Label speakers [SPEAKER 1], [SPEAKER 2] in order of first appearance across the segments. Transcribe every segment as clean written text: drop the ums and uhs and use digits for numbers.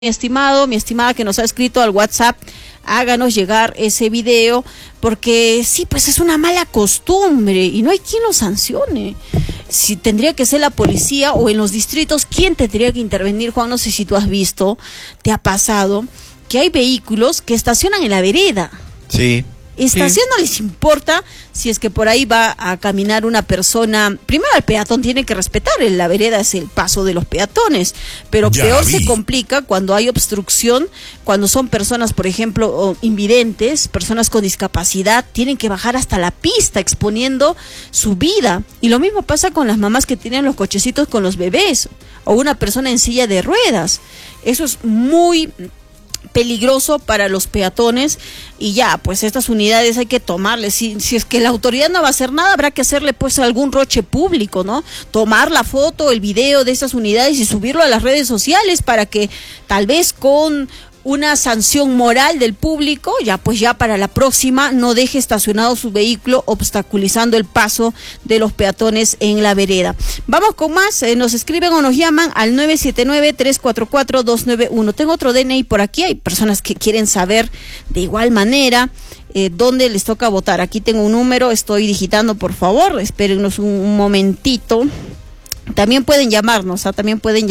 [SPEAKER 1] Mi estimado, mi estimada que nos ha escrito al WhatsApp, háganos llegar ese video, porque sí, pues es una mala costumbre y no hay quien lo sancione. Si tendría que ser la policía o en los distritos, ¿quién tendría que intervenir, Juan? No sé si tú has visto, te ha pasado, que hay vehículos que estacionan en la vereda.
[SPEAKER 2] Sí.
[SPEAKER 1] Estación no les importa si es que por ahí va a caminar una persona. Primero, el peatón tiene que respetar, la vereda es el paso de los peatones, pero peor se complica cuando hay obstrucción, cuando son personas, por ejemplo, invidentes, personas con discapacidad, tienen que bajar hasta la pista exponiendo su vida. Y lo mismo pasa con las mamás que tienen los cochecitos con los bebés, o una persona en silla de ruedas. Eso es muy peligroso para los peatones y ya, pues estas unidades hay que tomarles, si es que la autoridad no va a hacer nada, habrá que hacerle pues algún roche público, ¿no? Tomar la foto, el video de esas unidades y subirlo a las redes sociales para que tal vez con una sanción moral del público, ya para la próxima no deje estacionado su vehículo obstaculizando el paso de los peatones en la vereda. Vamos con más, nos escriben o nos llaman al 979-344-291. Tengo otro DNI por aquí, hay personas que quieren saber de igual manera dónde les toca votar. Aquí tengo un número, estoy digitando, por favor, espérennos un momentito. También pueden llamarnos, al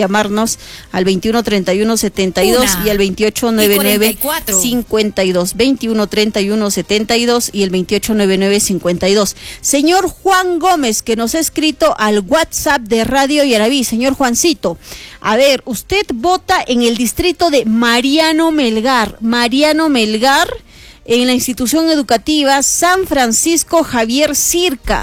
[SPEAKER 1] 2131-72 y al 2899-52, 2131-72 y el 2899-52. Señor Juan Gómez, que nos ha escrito al WhatsApp de Radio Yaraví. Señor Juancito, a ver, usted vota en el distrito de Mariano Melgar, en la institución educativa San Francisco Javier Circa.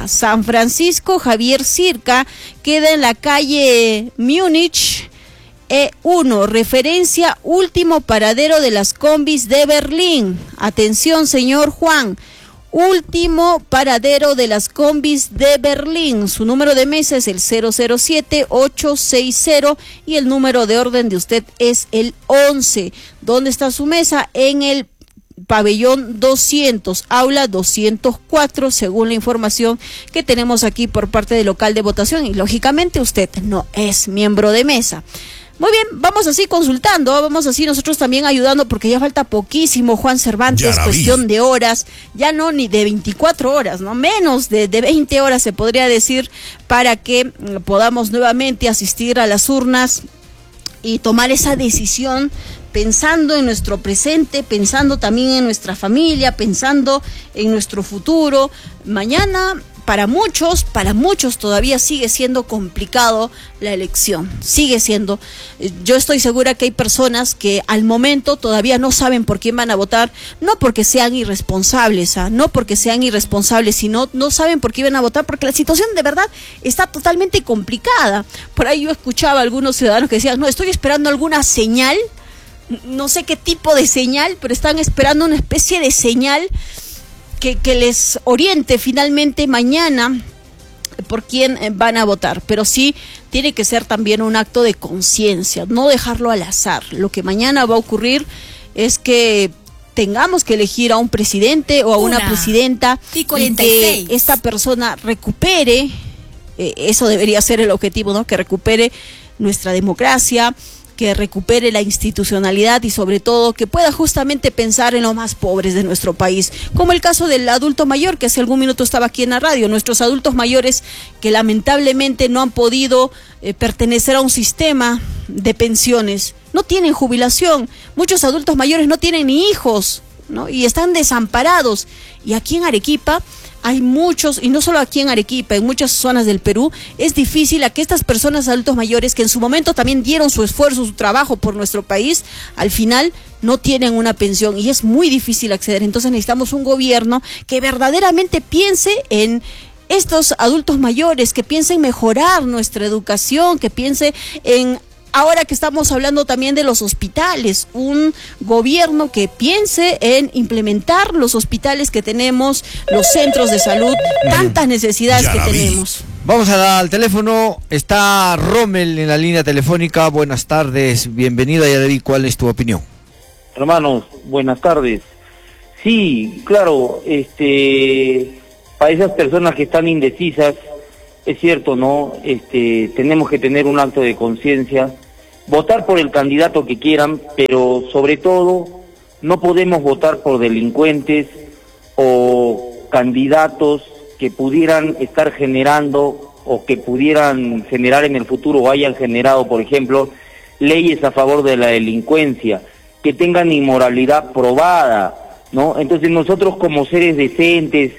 [SPEAKER 1] Queda en la calle Múnich E1, referencia último paradero de las combis de Berlín. Atención, señor Juan, último paradero de las combis de Berlín. Su número de mesa es el 007-860 y el número de orden de usted es el 11. ¿Dónde está su mesa? En el pabellón 200, aula 204, según la información que tenemos aquí por parte del local de votación, y lógicamente usted no es miembro de mesa. Muy bien, vamos así consultando, vamos así nosotros también ayudando, porque ya falta poquísimo, Juan Cervantes, cuestión de horas, ya no ni de 24 horas, no menos de 20 horas se podría decir, para que podamos nuevamente asistir a las urnas y tomar esa decisión pensando en nuestro presente, pensando también en nuestra familia, pensando en nuestro futuro. Mañana, para muchos todavía sigue siendo complicado la elección, sigue siendo. Yo estoy segura que hay personas que al momento todavía no saben por quién van a votar, no porque sean irresponsables, sino no saben por qué van a votar, porque la situación de verdad está totalmente complicada. Por ahí yo escuchaba a algunos ciudadanos que decían, no, estoy esperando alguna señal, no sé qué tipo de señal, pero están esperando una especie de señal que les oriente finalmente mañana por quién van a votar. Pero sí tiene que ser también un acto de conciencia, no dejarlo al azar. Lo que mañana va a ocurrir es que tengamos que elegir a un presidente o a una presidenta y que esta persona recupere, eso debería ser el objetivo, ¿no? Que recupere nuestra democracia, que recupere la institucionalidad y sobre todo que pueda justamente pensar en los más pobres de nuestro país, como el caso del adulto mayor que hace algún minuto estaba aquí en la radio, nuestros adultos mayores que lamentablemente no han podido pertenecer a un sistema de pensiones, no tienen jubilación, muchos adultos mayores no tienen ni hijos, ¿no? Y están desamparados, y aquí en Arequipa hay muchos, y no solo aquí en Arequipa, en muchas zonas del Perú, es difícil a que estas personas adultos mayores, que en su momento también dieron su esfuerzo, su trabajo por nuestro país, al final no tienen una pensión y es muy difícil acceder. Entonces necesitamos un gobierno que verdaderamente piense en estos adultos mayores, que piense en mejorar nuestra educación, que piense en... Ahora que estamos hablando también de los hospitales, un gobierno que piense en implementar los hospitales que tenemos, los centros de salud, tantas necesidades que tenemos.
[SPEAKER 2] Vamos al teléfono, está Rommel en la línea telefónica. Buenas tardes, bienvenido a Yaraví, ¿cuál es tu opinión?
[SPEAKER 3] Hermanos, buenas tardes. Sí, claro, para esas personas que están indecisas, es cierto, ¿no? Tenemos que tener un acto de conciencia votar por el candidato que quieran, pero sobre todo no podemos votar por delincuentes o candidatos que pudieran estar generando o que pudieran generar en el futuro o hayan generado, por ejemplo, leyes a favor de la delincuencia, que tengan inmoralidad probada, ¿no? Entonces nosotros como seres decentes,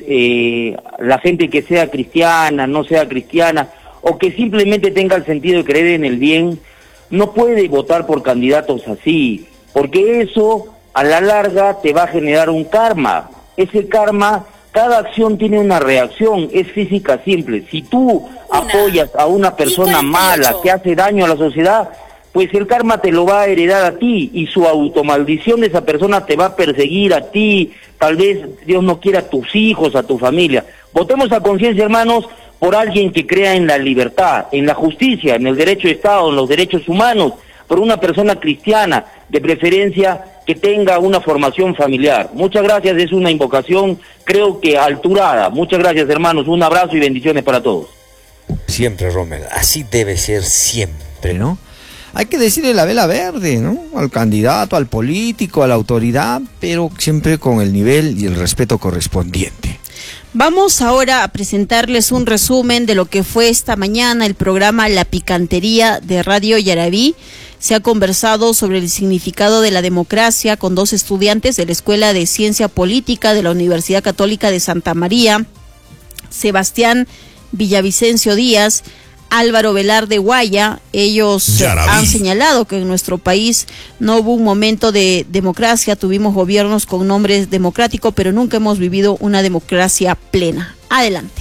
[SPEAKER 3] la gente que sea cristiana, no sea cristiana, o que simplemente tenga el sentido de creer en el bien, no puede votar por candidatos así, porque eso a la larga te va a generar un karma. Ese karma, cada acción tiene una reacción, es física simple. Si tú apoyas a una persona mala que hace daño a la sociedad, pues el karma te lo va a heredar a ti, y su automaldición de esa persona te va a perseguir a ti, tal vez Dios no quiera, a tus hijos, a tu familia. Votemos a conciencia, hermanos, por alguien que crea en la libertad, en la justicia, en el derecho de Estado, en los derechos humanos, por una persona cristiana, de preferencia que tenga una formación familiar. Muchas gracias, es una invocación, creo que alturada. Muchas gracias, hermanos, un abrazo y bendiciones para todos.
[SPEAKER 4] Siempre, Rommel, así debe ser siempre,
[SPEAKER 2] ¿no? Hay que decirle la vela verde, ¿no? Al candidato, al político, a la autoridad, pero siempre con el nivel y el respeto correspondiente.
[SPEAKER 1] Vamos ahora a presentarles un resumen de lo que fue esta mañana el programa La Picantería de Radio Yaraví. Se ha conversado sobre el significado de la democracia con 2 estudiantes de la Escuela de Ciencia Política de la Universidad Católica de Santa María, Sebastián Villavicencio Díaz, Álvaro Velar de Guaya. Ellos han señalado que en nuestro país no hubo un momento de democracia, tuvimos gobiernos con nombres democráticos, pero nunca hemos vivido una democracia plena. Adelante.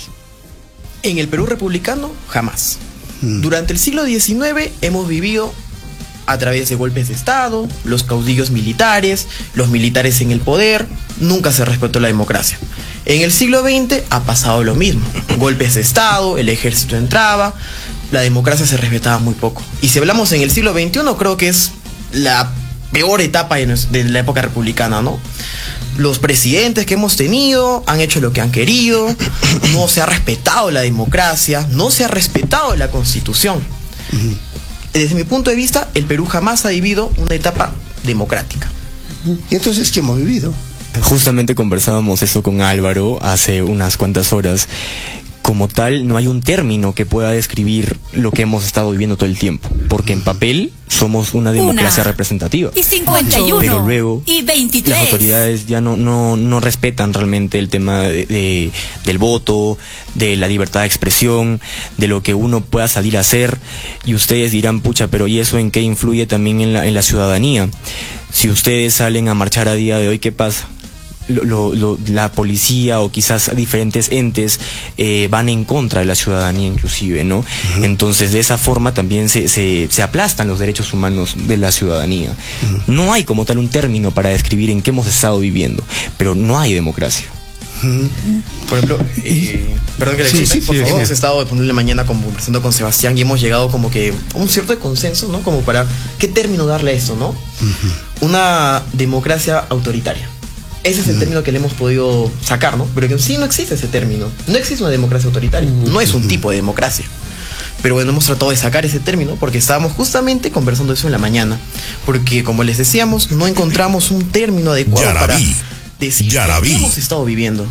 [SPEAKER 5] En el Perú republicano, jamás. Durante el siglo XIX hemos vivido a través de golpes de Estado, los caudillos militares, los militares en el poder, nunca se respetó la democracia. En el siglo XX ha pasado lo mismo, golpes de Estado, el ejército entraba, la democracia se respetaba muy poco. Y si hablamos en el siglo XXI, creo que es la peor etapa de la época republicana, ¿no? Los presidentes que hemos tenido han hecho lo que han querido, no se ha respetado la democracia, no se ha respetado la Constitución. Desde mi punto de vista, el Perú jamás ha vivido una etapa democrática.
[SPEAKER 6] ¿Y entonces qué hemos vivido?
[SPEAKER 7] Justamente conversábamos eso con Álvaro hace unas cuantas horas. Como tal, no hay un término que pueda describir lo que hemos estado viviendo todo el tiempo, porque en papel somos una democracia representativa.
[SPEAKER 8] Y 51.
[SPEAKER 7] Pero luego
[SPEAKER 8] y 23.
[SPEAKER 7] las autoridades ya no respetan realmente el tema del voto, de la libertad de expresión, de lo que uno pueda salir a hacer. Y ustedes dirán, pucha, pero ¿y eso en qué influye también en la ciudadanía? Si ustedes salen a marchar a día de hoy, ¿qué pasa? La policía o quizás diferentes entes van en contra de la ciudadanía inclusive, ¿no? Entonces de esa forma también se aplastan los derechos humanos de la ciudadanía. No hay como tal un término para describir en qué hemos estado viviendo, pero no hay democracia.
[SPEAKER 5] Por ejemplo, perdón que le explique, por favor. Hemos estado de ponerle mañana conversando con Sebastián y hemos llegado como que a un cierto consenso, ¿no? Como para, ¿qué término darle a esto, no? Una democracia autoritaria. Ese es el término que le hemos podido sacar, ¿no? Pero que en sí no existe ese término. No existe una democracia autoritaria. No es un tipo de democracia. Pero bueno, hemos tratado de sacar ese término porque estábamos justamente conversando eso en la mañana. Porque, como les decíamos, no encontramos un término adecuado para decir qué hemos estado viviendo.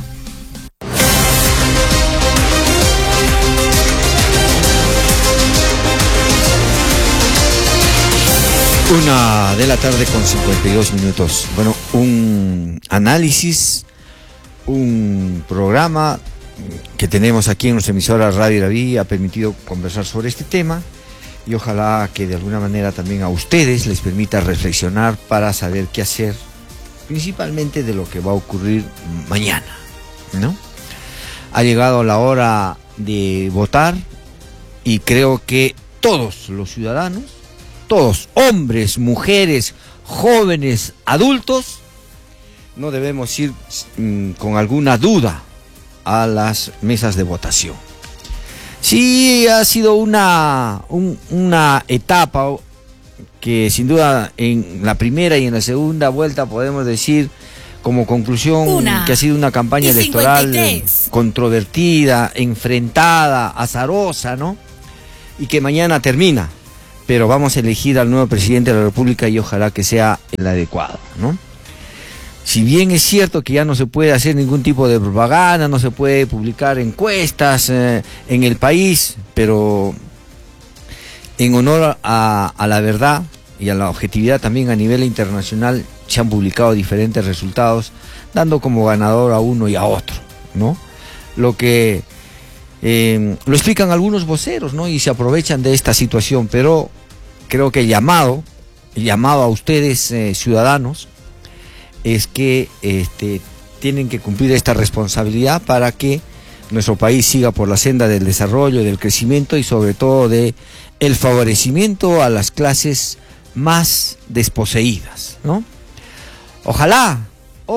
[SPEAKER 2] 1 de la tarde con 52 minutos. Bueno, un análisis, un programa que tenemos aquí en nuestra emisora Radio Yaraví ha permitido conversar sobre este tema y ojalá que de alguna manera también a ustedes les permita reflexionar para saber qué hacer, principalmente de lo que va a ocurrir mañana, ¿no? Ha llegado la hora de votar y creo que todos los ciudadanos, todos, hombres, mujeres, jóvenes, adultos, no debemos ir con alguna duda a las mesas de votación. Sí, ha sido una etapa que sin duda en la primera y en la segunda vuelta podemos decir como conclusión que ha sido una campaña electoral 53. Controvertida, enfrentada, azarosa, ¿no? Y que mañana termina. pero vamos a elegir al nuevo presidente de la República y ojalá que sea el adecuado, ¿no? Si bien es cierto que ya no se puede hacer ningún tipo de propaganda, no se puede publicar encuestas en el país, pero en honor a la verdad y a la objetividad también a nivel internacional se han publicado diferentes resultados, dando como ganador a uno y a otro, ¿no? Lo que lo explican algunos voceros, ¿no? Y se aprovechan de esta situación, pero creo que el llamado a ustedes, ciudadanos, es que tienen que cumplir esta responsabilidad para que nuestro país siga por la senda del desarrollo, del crecimiento y sobre todo de el favorecimiento a las clases más desposeídas, ¿no? Ojalá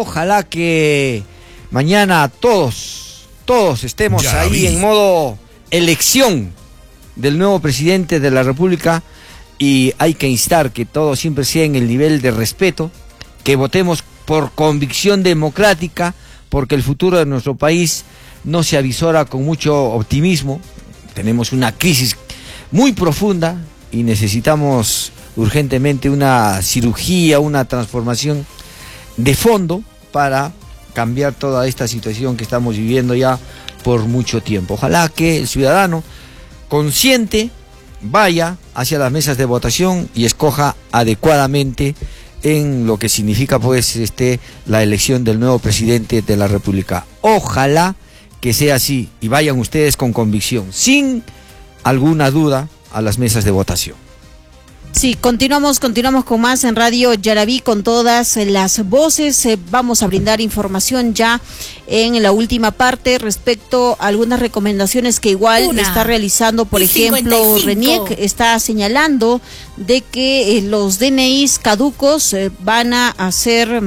[SPEAKER 2] que mañana todos estemos ahí en modo elección del nuevo presidente de la República, y hay que instar que todo siempre sea en el nivel de respeto, que votemos por convicción democrática, porque el futuro de nuestro país no se avisora con mucho optimismo. Tenemos una crisis muy profunda y necesitamos urgentemente una cirugía, una transformación de fondo para cambiar toda esta situación que estamos viviendo ya por mucho tiempo. Ojalá que el ciudadano consciente vaya hacia las mesas de votación y escoja adecuadamente en lo que significa pues la elección del nuevo presidente de la República. Ojalá que sea así y vayan ustedes con convicción, sin alguna duda, a las mesas de votación.
[SPEAKER 1] Sí, continuamos con más en Radio Yaraví con todas las voces. Vamos a brindar información ya en la última parte respecto a algunas recomendaciones que igual está realizando. Por ejemplo, RENIEC está señalando de que los DNIs caducos van a ser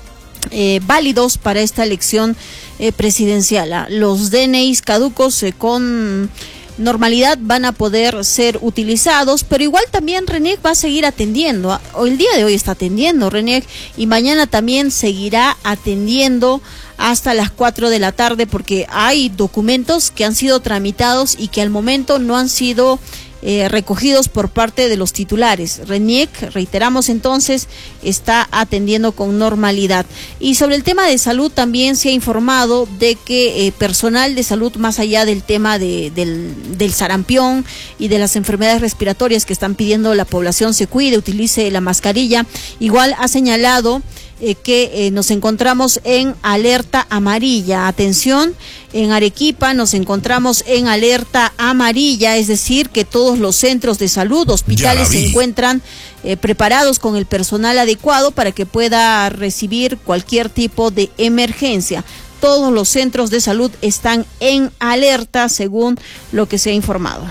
[SPEAKER 1] válidos para esta elección presidencial. Los DNIs caducos con normalidad van a poder ser utilizados, pero igual también RENIEC va a seguir atendiendo. El día de hoy está atendiendo RENIEC y mañana también seguirá atendiendo hasta las 4 de la tarde, porque hay documentos que han sido tramitados y que al momento no han sido recogidos por parte de los titulares. RENIEC, reiteramos entonces, está atendiendo con normalidad. Y sobre el tema de salud también se ha informado de que personal de salud, más allá del tema del sarampión y de las enfermedades respiratorias que están pidiendo la población se cuide, utilice la mascarilla, igual ha señalado que nos encontramos en alerta amarilla. Atención, en Arequipa nos encontramos en alerta amarilla, es decir, que todos los centros de salud, hospitales se encuentran preparados con el personal adecuado para que pueda recibir cualquier tipo de emergencia. Todos los centros de salud están en alerta, según lo que se ha informado.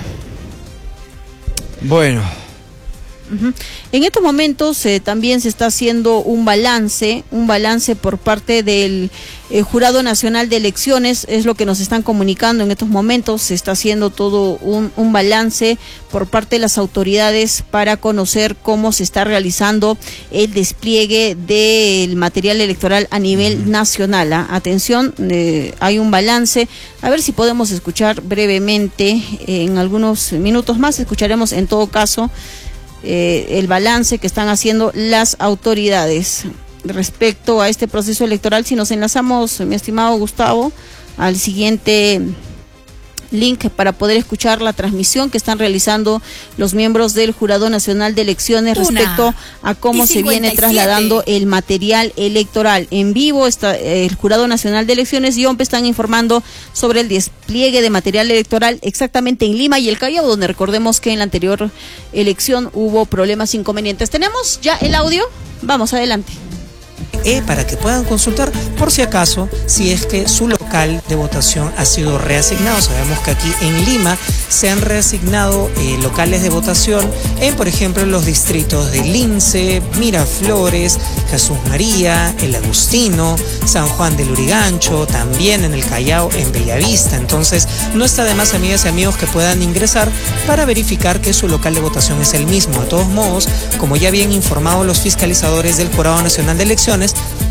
[SPEAKER 2] Bueno.
[SPEAKER 1] En estos momentos también se está haciendo un balance por parte del Jurado Nacional de Elecciones, es lo que nos están comunicando en estos momentos. Se está haciendo todo un balance por parte de las autoridades para conocer cómo se está realizando el despliegue del material electoral a nivel nacional. Atención, hay un balance. A ver si podemos escuchar brevemente, en algunos minutos más escucharemos en todo caso el balance que están haciendo las autoridades respecto a este proceso electoral. Si nos enlazamos, mi estimado Gustavo, al siguiente link para poder escuchar la transmisión que están realizando los miembros del Jurado Nacional de Elecciones respecto a cómo se viene trasladando el material electoral. En vivo está el Jurado Nacional de Elecciones y OMPE están informando sobre el despliegue de material electoral exactamente en Lima y el Callao, donde recordemos que en la anterior elección hubo problemas inconvenientes. ¿Tenemos ya el audio? Vamos, adelante.
[SPEAKER 8] Para que puedan consultar por si acaso, si es que su local de votación ha sido reasignado. Sabemos que aquí en Lima se han reasignado locales de votación en, por ejemplo, los distritos de Lince, Miraflores, Jesús María, El Agustino, San Juan del Lurigancho, también en el Callao, en Bellavista. Entonces, no está de más, amigas y amigos, que puedan ingresar para verificar que su local de votación es el mismo. De todos modos, como ya habían informado los fiscalizadores del Jurado Nacional de Elecciones,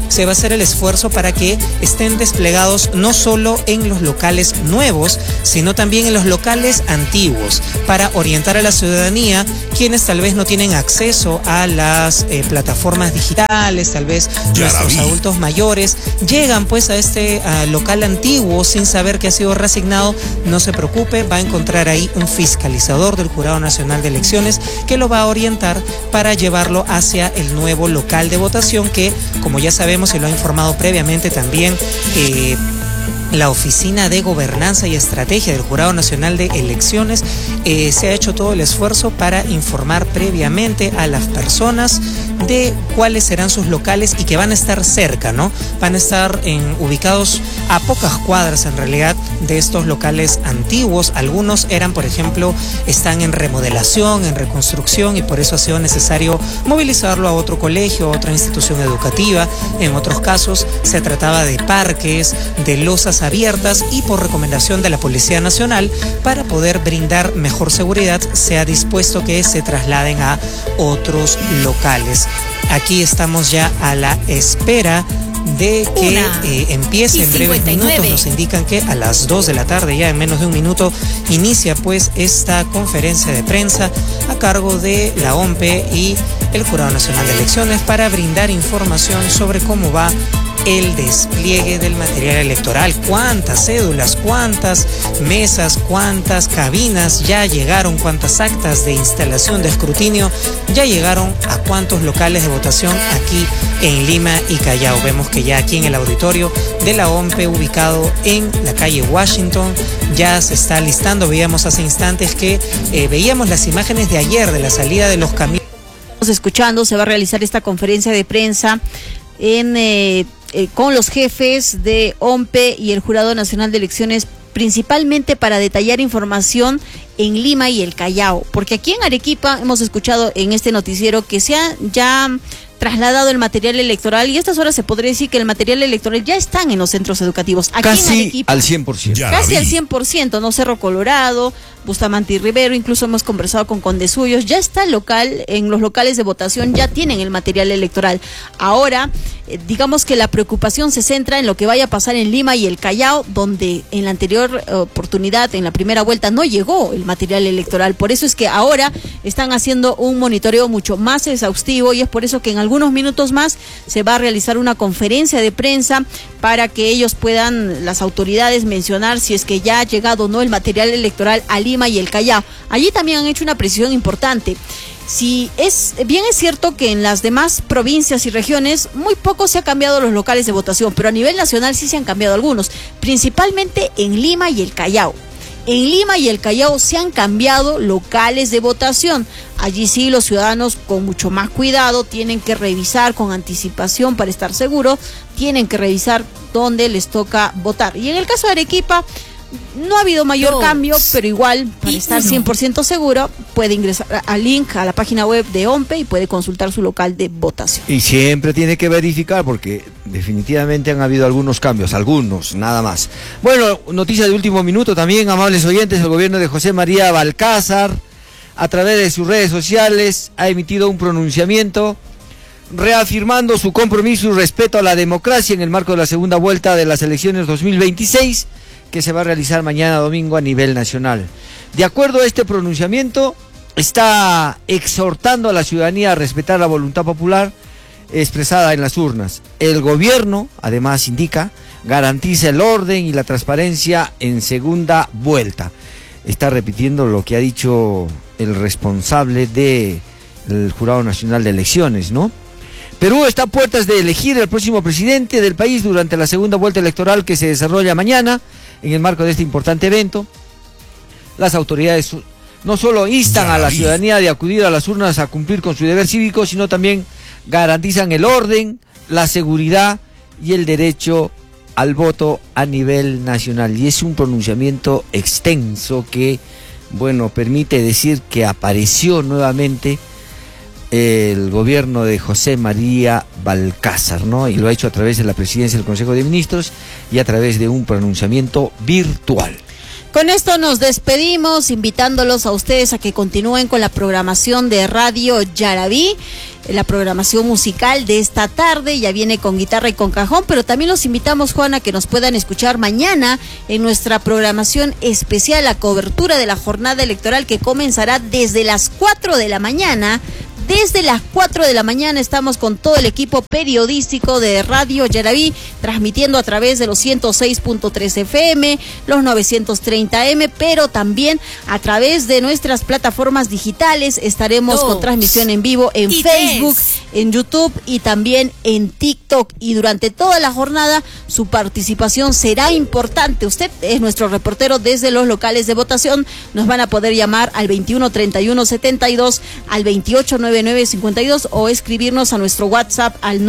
[SPEAKER 8] se va a hacer el esfuerzo para que estén desplegados no solo en los locales nuevos, sino también en los locales antiguos, para orientar a la ciudadanía, quienes tal vez no tienen acceso a las plataformas digitales, tal vez nuestros adultos mayores, llegan pues a este local antiguo sin saber que ha sido reasignado. No se preocupe, va a encontrar ahí un fiscalizador del Jurado Nacional de Elecciones que lo va a orientar para llevarlo hacia el nuevo local de votación que, como ya sabemos y lo ha informado previamente también la Oficina de Gobernanza y Estrategia del Jurado Nacional de Elecciones, se ha hecho todo el esfuerzo para informar previamente a las personas de cuáles serán sus locales y que van a estar cerca, ¿no? Van a estar ubicados a pocas cuadras en realidad de estos locales antiguos. Algunos eran, por ejemplo, están en remodelación, en reconstrucción, y por eso ha sido necesario movilizarlo a otro colegio, a otra institución educativa. En otros casos se trataba de parques, de losas abiertas, y por recomendación de la Policía Nacional, para poder brindar mejor seguridad, se ha dispuesto que se trasladen a otros locales. Aquí estamos ya a la espera de que empiece en breves minutos. Nos indican que a las 2 de la tarde, ya en menos de un minuto, inicia pues esta conferencia de prensa a cargo de la OMPE y el Jurado Nacional de Elecciones para brindar información sobre cómo va el despliegue del material electoral, cuántas cédulas, cuántas mesas, cuántas cabinas ya llegaron, cuántas actas de instalación de escrutinio ya llegaron a cuántos locales de votación aquí en Lima y Callao. Vemos que ya aquí en el auditorio de la OMPE, ubicado en la calle Washington, ya se está listando. Veíamos hace instantes que veíamos las imágenes de ayer de la salida de los camiones.
[SPEAKER 1] Estamos escuchando, se va a realizar esta conferencia de prensa con los jefes de OMPE y el Jurado Nacional de Elecciones, principalmente para detallar información en Lima y el Callao, porque aquí en Arequipa hemos escuchado en este noticiero que se ha ya trasladado el material electoral, y a estas horas se podría decir que el material electoral ya están en los centros educativos. Aquí
[SPEAKER 2] casi
[SPEAKER 1] en Arequipa,
[SPEAKER 2] al 100%.
[SPEAKER 1] Casi al 100%, ¿no? Cerro Colorado, Bustamante y Rivero, incluso hemos conversado con Condesuyos, ya está local, en los locales de votación ya tienen el material electoral. Ahora, digamos que la preocupación se centra en lo que vaya a pasar en Lima y el Callao, donde en la anterior oportunidad, en la primera vuelta, no llegó el material electoral. Por eso es que ahora están haciendo un monitoreo mucho más exhaustivo, y es por eso que en algunos minutos más se va a realizar una conferencia de prensa para que ellos puedan, las autoridades, mencionar si es que ya ha llegado o no el material electoral a Lima y el Callao. Allí también han hecho una precisión importante. Si es bien, es cierto que en las demás provincias y regiones muy poco se ha cambiado los locales de votación, pero a nivel nacional sí se han cambiado algunos, principalmente en Lima y el Callao. En Lima y el Callao se han cambiado locales de votación. Allí sí los ciudadanos, con mucho más cuidado, tienen que revisar con anticipación para estar seguros, tienen que revisar dónde les toca votar. Y en el caso de Arequipa no ha habido mayor cambio, pero igual, para estar 100% seguro, puede ingresar al link a la página web de OMPE y puede consultar su local de votación.
[SPEAKER 2] Y siempre tiene que verificar, porque definitivamente han habido algunos cambios, algunos, nada más. Bueno, noticia de último minuto también, amables oyentes. El gobierno de José María Balcázar, a través de sus redes sociales, ha emitido un pronunciamiento reafirmando su compromiso y respeto a la democracia en el marco de la segunda vuelta de las elecciones 2026, que se va a realizar mañana domingo a nivel nacional. De acuerdo a este pronunciamiento, está exhortando a la ciudadanía a respetar la voluntad popular expresada en las urnas. El gobierno, además, indica, garantiza el orden y la transparencia en segunda vuelta. Está repitiendo lo que ha dicho el responsable del Jurado Nacional de Elecciones, ¿no? Perú está a puertas de elegir el próximo presidente del país durante la segunda vuelta electoral que se desarrolla mañana. En el marco de este importante evento, las autoridades no solo instan a la ciudadanía de acudir a las urnas a cumplir con su deber cívico, sino también garantizan el orden, la seguridad y el derecho al voto a nivel nacional. Y es un pronunciamiento extenso que, bueno, permite decir que apareció nuevamente el gobierno de José María Balcázar, ¿no? Y lo ha hecho a través de la presidencia del Consejo de Ministros y a través de un pronunciamiento virtual.
[SPEAKER 1] Con esto nos despedimos, invitándolos a ustedes a que continúen con la programación de Radio Yaraví. la programación musical de esta tarde. Ya viene con guitarra y con cajón, pero también los invitamos, Juana, que nos puedan escuchar mañana en nuestra programación especial, la cobertura de la jornada electoral que comenzará desde las 4 de la mañana. Desde las 4 de la mañana estamos con todo el equipo periodístico de Radio Yaraví, transmitiendo a través de los 106.3 FM, los 930M, pero también a través de nuestras plataformas digitales. Estaremos con transmisión en vivo en Facebook, en YouTube y también en TikTok. Y durante toda la jornada su participación será importante. Usted es nuestro reportero desde los locales de votación. Nos van a poder llamar al 21 31 72, al 28 99 52 o escribirnos a nuestro WhatsApp al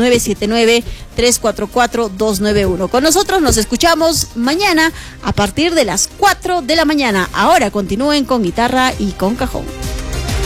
[SPEAKER 1] 979-344-291. Con nosotros nos escuchamos mañana a partir de las 4 de la mañana. Ahora continúen con guitarra y con cajón.